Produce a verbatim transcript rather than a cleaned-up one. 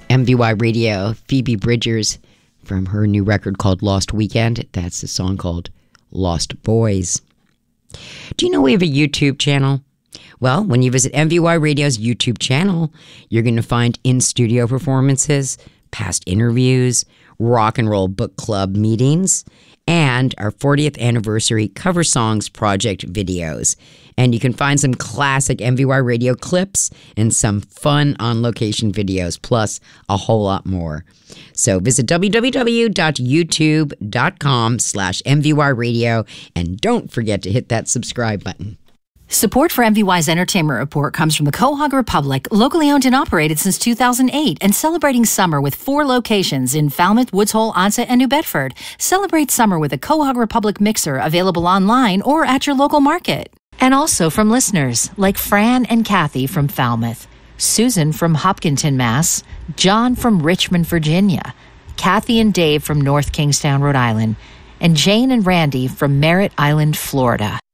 M V Y Radio, Phoebe Bridgers, from her new record called Lost Weekend. That's a song called Lost Boys. Do you know we have a YouTube channel? Well, when you visit M V Y Radio's YouTube channel, you're going to find in-studio performances, past interviews, rock and roll book club meetings, and our fortieth anniversary cover songs project videos. And you can find some classic M V Y Radio clips and some fun on-location videos, plus a whole lot more. So visit www.youtube.com slash MVY and don't forget to hit that subscribe button. Support for M V Y's Entertainment Report comes from the Quahog Republic, locally owned and operated since two thousand eight, and celebrating summer with four locations in Falmouth, Woods Hole, Onset, and New Bedford. Celebrate summer with a Quahog Republic mixer available online or at your local market. And also from listeners like Fran and Kathy from Falmouth, Susan from Hopkinton, Mass., John from Richmond, Virginia, Kathy and Dave from North Kingstown, Rhode Island, and Jane and Randy from Merritt Island, Florida.